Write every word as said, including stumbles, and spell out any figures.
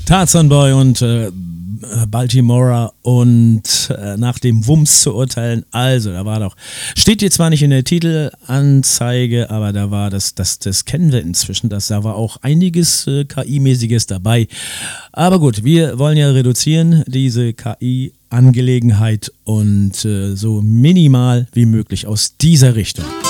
Tarzan Boy und äh, Baltimora und äh, nach dem Wumms zu urteilen, also da war doch, steht jetzt zwar nicht in der Titelanzeige, aber da war das, das, das kennen wir inzwischen, das, da war auch einiges äh, K I-mäßiges dabei, aber gut, wir wollen ja reduzieren, diese K I-Angelegenheit und äh, so minimal wie möglich aus dieser Richtung.